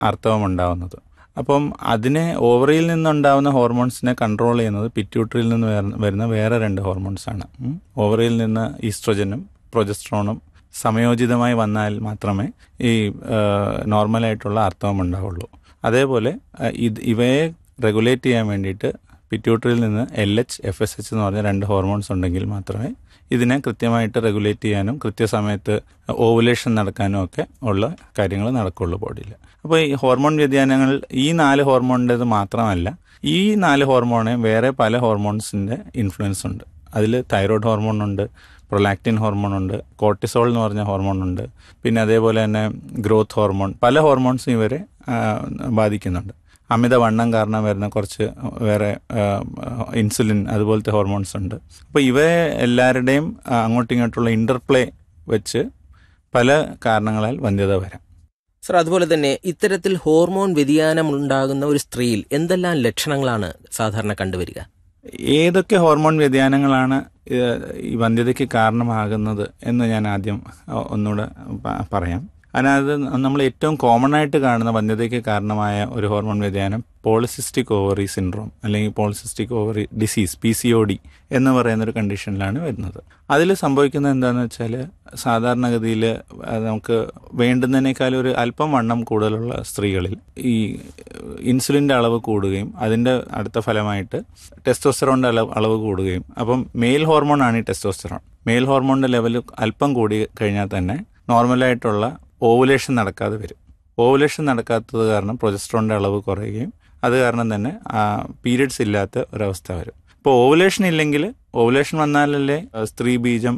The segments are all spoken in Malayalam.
ആർത്തവം ഉണ്ടാവുന്നത്. അപ്പം അതിനെ ഓവറിയിൽ നിന്നുണ്ടാവുന്ന ഹോർമോൺസിനെ കൺട്രോൾ ചെയ്യുന്നത് പിറ്റ്യൂട്ടറിയിൽ നിന്ന് വരുന്ന വേറെ 2 ഹോർമോൺസാണ്. ഓവറിയിൽ നിന്ന് ഈസ്ട്രോജനും പ്രൊജസ്ട്രോണും സമയോചിതമായി വന്നാൽ മാത്രമേ ഈ നോർമലായിട്ടുള്ള ആർത്തവം ഉണ്ടാവുള്ളൂ. അതേപോലെ ഇവയെ റെഗുലേറ്റ് ചെയ്യാൻ വേണ്ടിയിട്ട് പിറ്റ്യൂട്ടറിയിൽ നിന്ന് LH, FSH എന്ന് പറഞ്ഞ 2 ഹോർമോൺസ് ഉണ്ടെങ്കിൽ മാത്രമേ ഇതിനെ കൃത്യമായിട്ട് റെഗുലേറ്റ് ചെയ്യാനും കൃത്യസമയത്ത് ഓവുലേഷൻ നടക്കാനും ഒക്കെ ഉള്ള കാര്യങ്ങൾ നടക്കുള്ളൂ ബോഡിയിൽ. അപ്പോൾ ഈ ഹോർമോൺ വ്യതിയാനങ്ങൾ ഈ 4 ഹോർമോണിൻ്റെത് മാത്രമല്ല, ഈ 4 ഹോർമോണെ വേറെ പല ഹോർമോൺസിൻ്റെ ഇൻഫ്ലുവൻസ് ഉണ്ട്. അതിൽ തൈറോയ്ഡ് ഹോർമോൺ ഉണ്ട്, പ്രൊലാക്റ്റിൻ ഹോർമോൺ ഉണ്ട്, കോർട്ടിസോൾ എന്ന് പറഞ്ഞ ഹോർമോൺ ഉണ്ട്, പിന്നെ അതേപോലെ തന്നെ ഗ്രോത്ത് ഹോർമോൺ, പല ഹോർമോൺസും ഇവരെ ബാധിക്കുന്നുണ്ട്. അമിതവണ്ണം കാരണം വരുന്ന കുറച്ച് വേറെ ഇൻസുലിൻ അതുപോലത്തെ ഹോർമോൺസ് ഉണ്ട്. അപ്പോൾ ഇവയെ എല്ലാവരുടെയും അങ്ങോട്ടും ഇങ്ങോട്ടുള്ള ഇൻ്റർപ്ലേ വെച്ച് പല കാരണങ്ങളാൽ വന്ധ്യത വരാം. സർ, അതുപോലെ തന്നെ ഇത്തരത്തിൽ ഹോർമോൺ വ്യതിയാനം ഉണ്ടാകുന്ന ഒരു സ്ത്രീയിൽ എന്തെല്ലാം ലക്ഷണങ്ങളാണ് സാധാരണ കണ്ടുവരിക? ഏതൊക്കെ ഹോർമോൺ വ്യതിയാനങ്ങളാണ് ഈ വന്ധ്യതയ്ക്ക് കാരണമാകുന്നത് എന്ന് ഞാൻ ആദ്യം ഒന്നുകൂടെ പറയാം. അതിനകത്ത് നമ്മൾ ഏറ്റവും കോമൺ ആയിട്ട് കാണുന്ന വന്ധ്യതയ്ക്ക് കാരണമായ ഒരു ഹോർമോൺ വ്യതിയാനം പോളിസിസ്റ്റിക് ഓവറി സിൻഡ്രോം അല്ലെങ്കിൽ പോളിസിസ്റ്റിക് ഓവറി ഡിസീസ് PCOD എന്ന് പറയുന്നൊരു കണ്ടീഷനിലാണ് വരുന്നത്. അതിൽ സംഭവിക്കുന്നത് എന്താണെന്ന് വെച്ചാൽ, സാധാരണഗതിയിൽ നമുക്ക് വേണ്ടുന്നതിനേക്കാൾ ഒരു അല്പം വണ്ണം കൂടുതലുള്ള സ്ത്രീകളിൽ ഈ ഇൻസുലിൻ്റെ അളവ് കൂടുകയും അതിൻ്റെ അടുത്ത ഫലമായിട്ട് ടെസ്റ്റോസ്റ്ററോണിൻ്റെ അളവ് കൂടുകയും, അപ്പം മെയിൽ ഹോർമോണാണ് ഈ ടെസ്റ്റോസ്റ്ററോൺ. മെയിൽ ഹോർമോണിൻ്റെ ലെവൽ അല്പം കൂടി കഴിഞ്ഞാൽ തന്നെ നോർമലായിട്ടുള്ള ഓവുലേഷൻ നടക്കാതെ വരും. ഓവുലേഷൻ നടക്കാത്തത് കാരണം പ്രൊജസ്ട്രോണിൻ്റെ അളവ് കുറയുകയും അത് കാരണം തന്നെ പീരിയഡ്സ് ഇല്ലാത്ത ഒരവസ്ഥ വരും. ഇപ്പോൾ ഓവുലേഷൻ ഇല്ലെങ്കിൽ, ഓവുലേഷൻ വന്നാലല്ലേ സ്ത്രീ ബീജം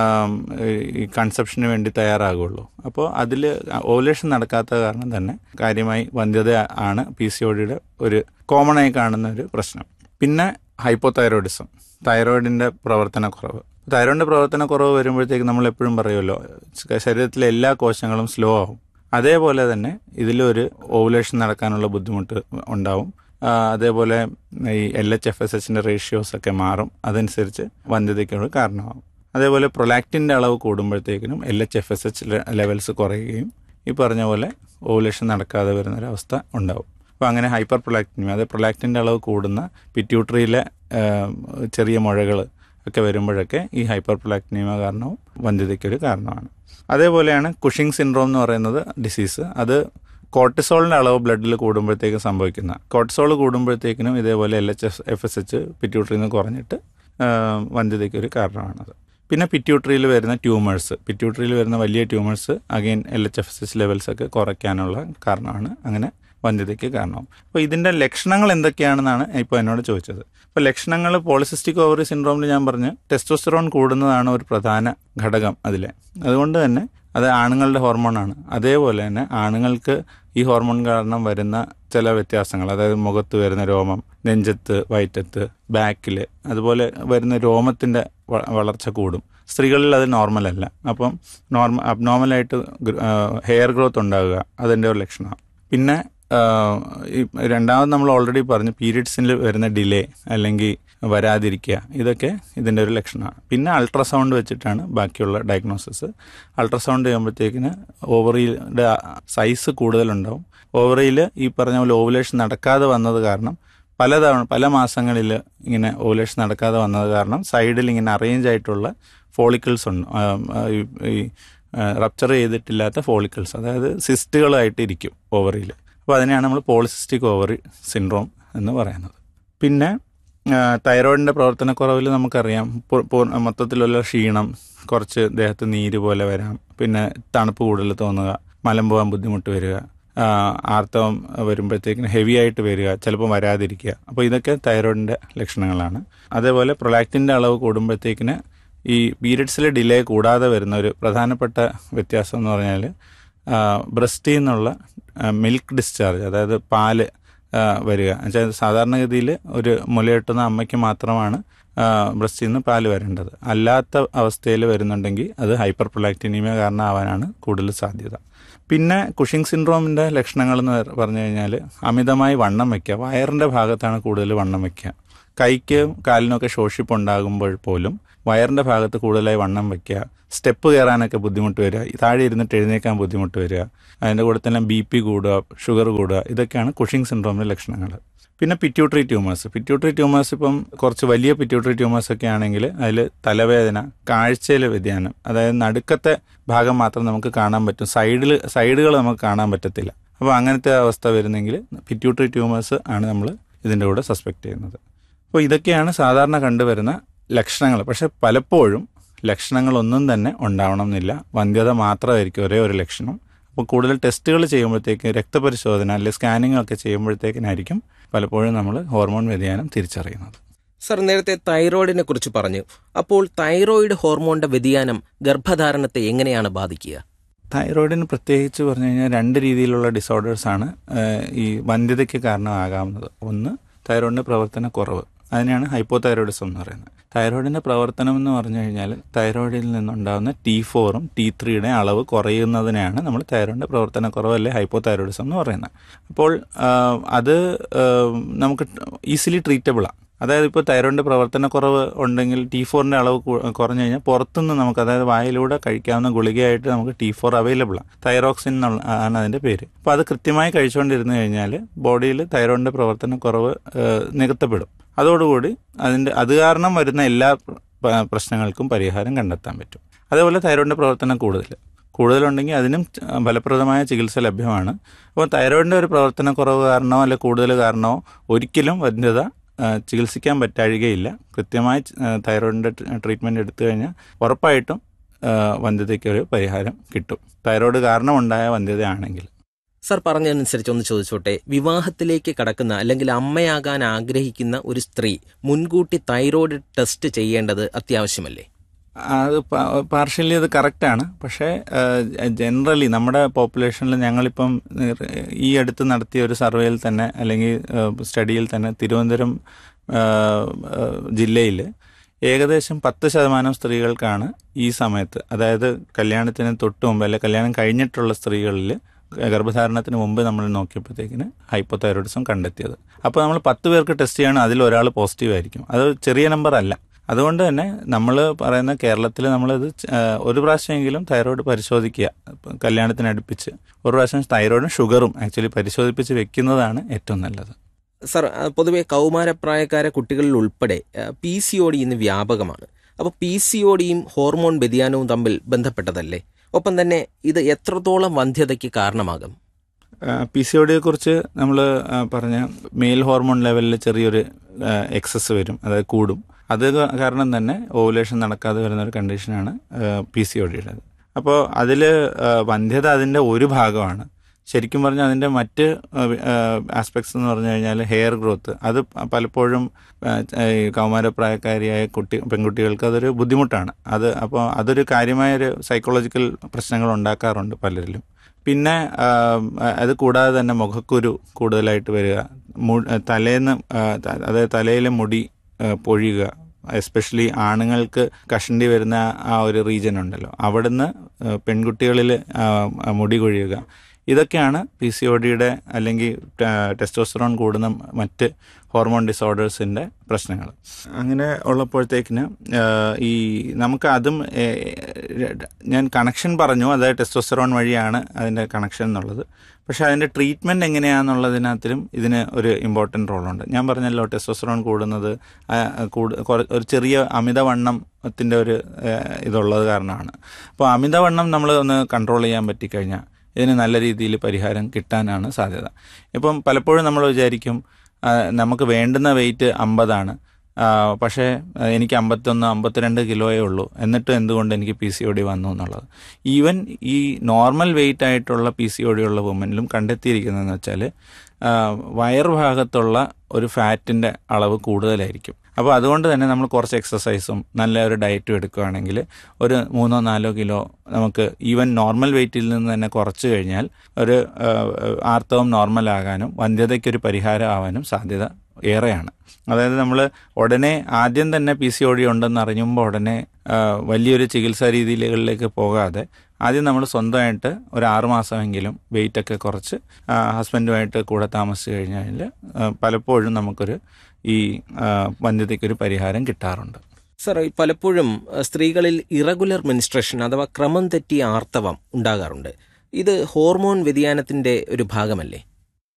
ഈ കൺസെപ്ഷന് വേണ്ടി തയ്യാറാകുള്ളൂ. അപ്പോൾ അതിൽ ഓവുലേഷൻ നടക്കാത്ത കാരണം തന്നെ കാര്യമായി വന്ധ്യത ആണ് PCODയുടെ ഒരു കോമൺ ആയി കാണുന്ന ഒരു പ്രശ്നം. പിന്നെ ഹൈപ്പോതൈറോയിഡിസം, തൈറോയിഡിൻ്റെ പ്രവർത്തനക്കുറവ്. തൈറോയിഡിൻ്റെ പ്രവർത്തനക്കുറവ് വരുമ്പോഴത്തേക്ക് നമ്മൾ എപ്പോഴും പറയുമല്ലോ, ശരീരത്തിലെ എല്ലാ കോശങ്ങളും സ്ലോ ആവും. അതേപോലെ തന്നെ ഇതിലൊരു ഓവുലേഷൻ നടക്കാനുള്ള ബുദ്ധിമുട്ട് ഉണ്ടാവും. അതേപോലെ ഈ LH, FSHൻ്റെ റേഷ്യോസ് ഒക്കെ മാറും. അതനുസരിച്ച് വന്ധ്യതയ്ക്ക് കാരണമാകും. അതേപോലെ പ്രൊലാക്റ്റിൻ്റെ അളവ് കൂടുമ്പോഴത്തേക്കിനും LH, FSH ലെവൽസ് കുറയുകയും ഈ പറഞ്ഞ പോലെ ഓവുലേഷൻ നടക്കാതെ വരുന്നൊരവസ്ഥ ഉണ്ടാവും. അപ്പോൾ അങ്ങനെ ഹൈപ്പർ പ്രൊലാക്റ്റിനിമ, അതായത് പ്രൊലാക്റ്റിൻ്റെ അളവ് കൂടുന്ന പിറ്റ്യൂട്ടറിയിലെ ചെറിയ മുഴകൾ ഒക്കെ വരുമ്പോഴൊക്കെ ഈ ഹൈപ്പർ പ്രൊലാക്റ്റിനിമ കാരണവും വന്ധ്യതയ്ക്കൊരു കാരണമാണ്. അതേപോലെയാണ് കുഷിംഗ് സിൻഡ്രോം എന്ന് പറയുന്നത് ഡിസീസ്. അത് കോർട്ടിസോളിൻ്റെ അളവ് ബ്ലഡിൽ കൂടുമ്പോഴത്തേക്കും സംഭവിക്കുന്ന, കോർട്ടിസോൾ കൂടുമ്പോഴത്തേക്കിനും ഇതേപോലെ LH, FSH പിറ്റ്യൂട്ടറിയിൽ നിന്ന് കുറഞ്ഞിട്ട് വന്ധ്യതയ്ക്കൊരു കാരണമാണത്. പിന്നെ പിറ്റ്യൂട്ടറിയിൽ വരുന്ന ട്യൂമേഴ്സ്, പിറ്റ്യൂട്ടറിയിൽ വരുന്ന വലിയ ട്യൂമേഴ്സ് അഗെയിൻ LH, FSH ലെവൽസൊക്കെ കുറയ്ക്കാനുള്ള കാരണമാണ് അങ്ങനെ വന്ധ്യതയ്ക്ക് കാരണമാവും. അപ്പോൾ ഇതിൻ്റെ ലക്ഷണങ്ങൾ എന്തൊക്കെയാണെന്നാണ് ഇപ്പോൾ എന്നോട് ചോദിച്ചത്. അപ്പോൾ ലക്ഷണങ്ങൾ പോളിസിസ്റ്റിക് ഓവറി സിൻഡ്രോമിൽ ഞാൻ പറഞ്ഞ് ടെസ്റ്റോസ്റ്ററോൺ കൂടുന്നതാണ് ഒരു പ്രധാന ഘടകം അതിലെ. അതുകൊണ്ട് തന്നെ അത് ആണുങ്ങളുടെ ഹോർമോണാണ്. അതേപോലെ തന്നെ ആണുങ്ങൾക്ക് ഈ ഹോർമോൺ കാരണം വരുന്ന ചില വ്യത്യാസങ്ങൾ, അതായത് മുഖത്ത് വരുന്ന രോമം, നെഞ്ചത്ത്, വയറ്റത്ത്, ബാക്കിൽ, അതുപോലെ വരുന്ന രോമത്തിൻ്റെ വളർച്ച കൂടും. സ്ത്രീകളിൽ അത് നോർമലല്ല. അപ്പം അബ്നോർമലായിട്ട് ഹെയർ ഗ്രോത്ത് ഉണ്ടാവുക അതിൻ്റെ ഒരു ലക്ഷണമാണ്. പിന്നെ രണ്ടാമത് നമ്മൾ ഓൾറെഡി പറഞ്ഞു, പീരിയഡ്സിൽ വരുന്ന ഡിലേ അല്ലെങ്കിൽ വരാതിരിക്കുക, ഇതൊക്കെ ഇതിൻ്റെ ഒരു ലക്ഷണമാണ്. പിന്നെ അൾട്രാസൗണ്ട് വെച്ചിട്ടാണ് ബാക്കിയുള്ള ഡയഗ്നോസിസ്. Ultrasound ചെയ്യുമ്പോഴത്തേക്കിന് ഓവറിയുടെ size കൂടുതലുണ്ടാവും. ഓവറിയിൽ ഈ പറഞ്ഞ പോലെ ഓവുലേഷൻ നടക്കാതെ വന്നത് കാരണം പല മാസങ്ങളിൽ ഇങ്ങനെ ഓവുലേഷൻ നടക്കാതെ വന്നത് കാരണം സൈഡിൽ ഇങ്ങനെ അറേഞ്ച് ആയിട്ടുള്ള ഫോളിക്കിൾസ് ഉണ്ട്. ഈ റപ്ചർ ചെയ്തിട്ടില്ലാത്ത ഫോളിക്കിൾസ്, അതായത് സിസ്റ്റുകളായിട്ട് ഇരിക്കും ഓവറിയിൽ. അപ്പോൾ അതിനെയാണ് നമ്മൾ പോളിസിസ്റ്റിക് ഓവറി സിൻഡ്രോം എന്ന് പറയുന്നത്. പിന്നെ തൈറോയിഡിൻ്റെ പ്രവർത്തനക്കുറവിൽ നമുക്കറിയാം മൊത്തത്തിലുള്ള ക്ഷീണം, കുറച്ച് ദേഹത്ത് നീര് പോലെ വരാം, പിന്നെ തണുപ്പ് കൂടുതൽ തോന്നുക, മലം പോകാൻ ബുദ്ധിമുട്ട് വരിക, ആർത്തവം വരുമ്പോഴത്തേക്കിന് ഹെവി ആയിട്ട് വരിക, ചിലപ്പോൾ വരാതിരിക്കുക. അപ്പോൾ ഇതൊക്കെ തൈറോയിഡിൻ്റെ ലക്ഷണങ്ങളാണ്. അതേപോലെ പ്രൊലാക്റ്റിൻ്റെ അളവ് കൂടുമ്പോഴത്തേക്കിന് ഈ പീരിയഡ്സിൽ ഡിലേ കൂടാതെ വരുന്ന ഒരു പ്രധാനപ്പെട്ട വ്യത്യാസം എന്ന് പറഞ്ഞാൽ ബ്രസ്റ്റിൽ നിന്നുള്ള മിൽക്ക് ഡിസ്ചാർജ്, അതായത് പാല് വരിക. എന്നുവെച്ചാൽ സാധാരണഗതിയിൽ ഒരു മുലയെട്ടുന്ന അമ്മയ്ക്ക് മാത്രമാണ് ബ്രസ്റ്റിൽ നിന്ന് പാല് വരേണ്ടത്. അല്ലാത്ത അവസ്ഥയിൽ വരുന്നുണ്ടെങ്കിൽ അത് ഹൈപ്പർ പ്രൊലാക്റ്റിനീമിയ കാരണമാവാനാണ് കൂടുതൽ സാധ്യത. പിന്നെ കുഷിംഗ് സിൻഡ്രോമിൻ്റെ ലക്ഷണങ്ങളെന്ന് പറഞ്ഞു കഴിഞ്ഞാൽ അമിതമായി വണ്ണം വയ്ക്കുക, വയറിൻ്റെ ഭാഗത്താണ് കൂടുതൽ വണ്ണം വയ്ക്കുക. കൈക്ക് കാലിനൊക്കെ ശോഷിപ്പുണ്ടാകുമ്പോൾ പോലും വയറിൻ്റെ ഭാഗത്ത് കൂടുതലായി വണ്ണം വയ്ക്കുക, സ്റ്റെപ്പ് കയറാനൊക്കെ ബുദ്ധിമുട്ട് വരിക, താഴെ ഇരുന്നിട്ട് എഴുന്നേക്കാൻ ബുദ്ധിമുട്ട് വരിക, അതിൻ്റെ കൂടെ തന്നെ BP കൂടുക, ഷുഗർ കൂടുക, ഇതൊക്കെയാണ് കുഷിംഗ് സിൻഡ്രോമിൻ്റെ ലക്ഷണങ്ങൾ. പിന്നെ പിറ്റ്യൂട്ടറി ട്യൂമേഴ്സ് ഇപ്പം കുറച്ച് വലിയ പിറ്റ്യൂട്ടറി ട്യൂമേഴ്സ് ഒക്കെ ആണെങ്കിൽ അതിൽ തലവേദന, കാഴ്ചയിലെ വ്യതിയാനം, അതായത് നടുക്കത്തെ ഭാഗം മാത്രം നമുക്ക് കാണാൻ പറ്റും, സൈഡുകൾ നമുക്ക് കാണാൻ പറ്റത്തില്ല. അപ്പോൾ അങ്ങനത്തെ അവസ്ഥ വരുന്നെങ്കിൽ പിറ്റ്യൂട്ടറി ട്യൂമേഴ്സ് ആണ് നമ്മൾ ഇതിൻ്റെ കൂടെ സസ്പെക്റ്റ് ചെയ്യുന്നത്. അപ്പോൾ ഇതൊക്കെയാണ് സാധാരണ കണ്ടുവരുന്ന ലക്ഷണങ്ങൾ. പക്ഷെ പലപ്പോഴും ലക്ഷണങ്ങളൊന്നും തന്നെ ഉണ്ടാവണം എന്നില്ല, വന്ധ്യത മാത്രമായിരിക്കും ഒരേ ഒരു ലക്ഷണം. അപ്പോൾ കൂടുതൽ ടെസ്റ്റുകൾ ചെയ്യുമ്പോഴത്തേക്ക്, രക്തപരിശോധന അല്ലെങ്കിൽ സ്കാനിങ് ഒക്കെ ചെയ്യുമ്പോഴത്തേക്കിനായിരിക്കും പലപ്പോഴും നമ്മൾ ഹോർമോൺ വ്യതിയാനം തിരിച്ചറിയുന്നത്. സർ, നേരത്തെ തൈറോയിഡിനെ കുറിച്ച് പറഞ്ഞു. അപ്പോൾ തൈറോയിഡ് ഹോർമോണിന്റെ വ്യതിയാനം ഗർഭധാരണത്തെ എങ്ങനെയാണ് ബാധിക്കുക? തൈറോയിഡിന് പ്രത്യേകിച്ച് പറഞ്ഞു കഴിഞ്ഞാൽ 2 രീതിയിലുള്ള ഡിസോർഡേഴ്സാണ് ഈ വന്ധ്യതയ്ക്ക് കാരണമാകാവുന്നത്. ഒന്ന്, തൈറോയിഡിൻ്റെ പ്രവർത്തനക്കുറവ്, അതിനെയാണ് ഹൈപ്പോതൈറോയിഡിസം എന്ന് പറയുന്നത്. തൈറോയിഡിൻ്റെ പ്രവർത്തനം എന്ന് പറഞ്ഞു കഴിഞ്ഞാൽ തൈറോയിഡിൽ നിന്നുണ്ടാകുന്ന T4 T3 അളവ് കുറയുന്നതിനെയാണ് നമ്മൾ തൈറോയിഡിൻ്റെ പ്രവർത്തനക്കുറവ് അല്ലെങ്കിൽ ഹൈപ്പോതൈറോയിഡിസം എന്ന് പറയുന്നത്. അപ്പോൾ അത് നമുക്ക് ഈസിലി ട്രീറ്റബിളാണ്. അതായത് ഇപ്പോൾ തൈറോയിഡിൻ്റെ പ്രവർത്തനക്കുറവ് ഉണ്ടെങ്കിൽ T4 അളവ് കുറഞ്ഞു കഴിഞ്ഞാൽ പുറത്തുനിന്ന് നമുക്ക്, അതായത് വായിലൂടെ കഴിക്കാവുന്ന ഗുളികയായിട്ട് നമുക്ക് T4 അവൈലബിളാണ്. തൈറോക്സിൻ ആണ് അതിൻ്റെ പേര്. അപ്പോൾ അത് കൃത്യമായി കഴിച്ചുകൊണ്ടിരുന്നു കഴിഞ്ഞാൽ ബോഡിയിൽ തൈറോയിഡിൻ്റെ പ്രവർത്തനക്കുറവ് നികത്തപ്പെടും. അതോടുകൂടി അത് കാരണം വരുന്ന എല്ലാ പ്രശ്നങ്ങൾക്കും പരിഹാരം കണ്ടെത്താൻ പറ്റും. അതേപോലെ തൈറോയിഡിൻ്റെ പ്രവർത്തനം കൂടുതലുണ്ടെങ്കിൽ അതിനും ഫലപ്രദമായ ചികിത്സ ലഭ്യമാണ്. അപ്പോൾ തൈറോയിഡിൻ്റെ ഒരു പ്രവർത്തനക്കുറവ് കാരണമോ അല്ലെങ്കിൽ കൂടുതൽ കാരണമോ ഒരിക്കലും വന്ധ്യത ചികിത്സിക്കാൻ പറ്റാഴികയില്ല. കൃത്യമായി തൈറോയിഡിൻ്റെ ട്രീറ്റ്മെൻറ്റ് എടുത്തു കഴിഞ്ഞാൽ ഉറപ്പായിട്ടും വന്ധ്യതയ്ക്കൊരു പരിഹാരം കിട്ടും, തൈറോയിഡ് കാരണമുണ്ടായ വന്ധ്യതയാണെങ്കിൽ. സർ, പറഞ്ഞതനുസരിച്ച് ഒന്ന് ചോദിച്ചോട്ടെ, വിവാഹത്തിലേക്ക് കടക്കുന്ന അല്ലെങ്കിൽ അമ്മയാകാൻ ആഗ്രഹിക്കുന്ന ഒരു സ്ത്രീ മുൻകൂട്ടി തൈറോയിഡ് ടെസ്റ്റ് ചെയ്യേണ്ടത് അത്യാവശ്യമല്ലേ? അത് പാർഷ്യലി അത് കറക്റ്റാണ്. പക്ഷേ ജനറലി നമ്മുടെ പോപ്പുലേഷനിൽ ഞങ്ങളിപ്പം ഈ അടുത്ത് നടത്തിയ ഒരു സർവേയിൽ തന്നെ അല്ലെങ്കിൽ സ്റ്റഡിയിൽ തന്നെ തിരുവനന്തപുരം ജില്ലയിൽ ഏകദേശം 10% സ്ത്രീകൾക്കാണ് ഈ സമയത്ത്, അതായത് കല്യാണത്തിന് തൊട്ട് മുമ്പ് അല്ലെങ്കിൽ കല്യാണം കഴിഞ്ഞിട്ടുള്ള സ്ത്രീകളിൽ ഗർഭധാരണത്തിന് മുമ്പ് നമ്മൾ നോക്കിയപ്പോഴത്തേക്കിന് ഹൈപ്പോതൈറോയിഡിസം കണ്ടെത്തിയത്. അപ്പോൾ നമ്മൾ 10 പേർക്ക് ടെസ്റ്റ് ചെയ്യണം, അതിൽ ഒരാൾ പോസിറ്റീവ് ആയിരിക്കും. അത് ചെറിയ നമ്പർ അല്ല. അതുകൊണ്ട് തന്നെ നമ്മൾ പറയുന്ന കേരളത്തിൽ നമ്മളിത് ഒരു പ്രാവശ്യമെങ്കിലും തൈറോയിഡ് പരിശോധിക്കുക, കല്യാണത്തിനടുപ്പിച്ച് ഒരു പ്രാവശ്യം തൈറോയിഡും ഷുഗറും ആക്ച്വലി പരിശോധിപ്പിച്ച് വെക്കുന്നതാണ് ഏറ്റവും നല്ലത്. സർ, പൊതുവെ കൗമാരപ്രായക്കാരെ കുട്ടികളിൽ ഉൾപ്പെടെ PCOD ഇന്ന് വ്യാപകമാണ്. അപ്പോൾ PCODയും ഹോർമോൺ വ്യതിയാനവും തമ്മിൽ ബന്ധപ്പെട്ടതല്ലേ? ഒപ്പം തന്നെ ഇത് എത്രത്തോളം വന്ധ്യതയ്ക്ക് കാരണമാകും? PCODയെ കുറിച്ച് നമ്മൾ പറഞ്ഞ മെയിൽ ഹോർമോൺ ലെവലിൽ ചെറിയൊരു എക്സസ് വരും, അതായത് കൂടും. അത് കാരണം തന്നെ ഓവുലേഷൻ നടക്കാതെ വരുന്നൊരു കണ്ടീഷനാണ് PCODയുടേത്. അപ്പോൾ അതിൽ വന്ധ്യത അതിൻ്റെ ഒരു ഭാഗമാണ്. ശരിക്കും പറഞ്ഞാൽ അതിൻ്റെ മറ്റ് ആസ്പെക്ട്സ് എന്ന് പറഞ്ഞു കഴിഞ്ഞാൽ ഹെയർ ഗ്രോത്ത്, അത് പലപ്പോഴും കൗമാരപ്രായക്കാരിയായ പെൺകുട്ടികൾക്ക് അതൊരു ബുദ്ധിമുട്ടാണ്. അപ്പോൾ അതൊരു കാര്യമായൊരു സൈക്കോളജിക്കൽ പ്രശ്നങ്ങൾ ഉണ്ടാക്കാറുണ്ട് പലരിലും. പിന്നെ അത് കൂടാതെ തന്നെ മുഖക്കുരു കൂടുതലായിട്ട് വരിക, തലേന്ന് അതായത് തലയിലെ മുടി പൊഴിയുക, എസ്പെഷ്യലി ആണുങ്ങൾക്ക് കഷണ്ടി വരുന്ന ആ ഒരു റീജിയൻ ഉണ്ടല്ലോ, അവിടുന്ന് പെൺകുട്ടികളിൽ മുടി കൊഴിയുക, ഇതൊക്കെയാണ് PCODയുടെ അല്ലെങ്കിൽ ടെസ്റ്റോസ്റ്ററോൺ കൂടുന്ന മറ്റ് ഹോർമോൺ ഡിസോർഡേഴ്സിൻ്റെ പ്രശ്നങ്ങൾ. അങ്ങനെ ഉള്ളപ്പോഴത്തേക്കിന് ഈ നമുക്ക് അതും ഞാൻ കണക്ഷൻ പറഞ്ഞു, അതായത് ടെസ്റ്റോസ്റ്ററോൺ വഴിയാണ് അതിൻ്റെ കണക്ഷൻ എന്നുള്ളത്. പക്ഷേ അതിൻ്റെ ട്രീറ്റ്മെൻറ്റ് എങ്ങനെയാണെന്നുള്ളതിനകത്തിലും ഇതിന് ഒരു ഇമ്പോർട്ടൻ്റ് റോളുണ്ട്. ഞാൻ പറഞ്ഞല്ലോ, ടെസ്റ്റോസ്റ്ററോൺ കൂടുന്നത് ഒരു ചെറിയ അമിതവണ്ണത്തിൻ്റെ ഒരു ഇതുള്ളത് കാരണമാണ്. അപ്പോൾ അമിതവണ്ണം നമ്മൾ ഒന്ന് കൺട്രോൾ ചെയ്യാൻ പറ്റിക്കഴിഞ്ഞാൽ ഇതിന് നല്ല രീതിയിൽ പരിഹാരം കിട്ടാനാണ് സാധ്യത. ഇപ്പം പലപ്പോഴും നമ്മൾ വിചാരിക്കും നമുക്ക് വേണ്ടുന്ന വെയിറ്റ് 50 പക്ഷേ എനിക്ക് 51-52 കിലോയേ ഉള്ളൂ, എന്നിട്ട് എന്തുകൊണ്ട് എനിക്ക് PCOD വന്നു എന്നുള്ളത്. ഈവൻ ഈ നോർമൽ വെയിറ്റ് ആയിട്ടുള്ള PCOD ഉള്ള വുമനിലും കണ്ടെത്തിയിരിക്കുന്നതെന്ന് വെച്ചാൽ വയറുഭാഗത്തുള്ള ഒരു ഫാറ്റിൻ്റെ അളവ് കൂടുതലായിരിക്കും. അപ്പോൾ അതുകൊണ്ട് തന്നെ നമ്മൾ കുറച്ച് എക്സസൈസും നല്ല ഒരു ഡയറ്റും എടുക്കുകയാണെങ്കിൽ ഒരു 3-4 കിലോ നമുക്ക് ഈവൻ നോർമൽ വെയിറ്റിൽ നിന്ന് തന്നെ കുറച്ച് കഴിഞ്ഞാൽ ഒരു ആർത്തവം നോർമലാകാനും വന്ധ്യതയ്ക്കൊരു പരിഹാരം ആവാനും സാധ്യത ഏറെയാണ്. അതായത് നമ്മൾ ഉടനെ ആദ്യം തന്നെ PCOD ഉണ്ടെന്ന് അറിയുമ്പോൾ ഉടനെ വലിയൊരു ചികിത്സാ രീതികളിലേക്ക് പോകാതെ ആദ്യം നമ്മൾ സ്വന്തമായിട്ട് ഒരു 6 മാസമെങ്കിലും വെയിറ്റൊക്കെ കുറച്ച് ഹസ്ബൻഡുമായിട്ട് കൂടെ താമസിച്ച് കഴിഞ്ഞാൽ പലപ്പോഴും നമുക്കൊരു ഈ വന്ധ്യതയ്ക്കൊരു പരിഹാരം കിട്ടാറുണ്ട്. സർ, പലപ്പോഴും സ്ത്രീകളിൽ ഇറഗുലർ മെൻസ്ട്രേഷൻ അഥവാ ക്രമം തെറ്റിയ ആർത്തവം ഉണ്ടാകാറുണ്ട്. ഇത് ഹോർമോൺ വ്യതിയാനത്തിന്റെ ഒരു ഭാഗമല്ലേ?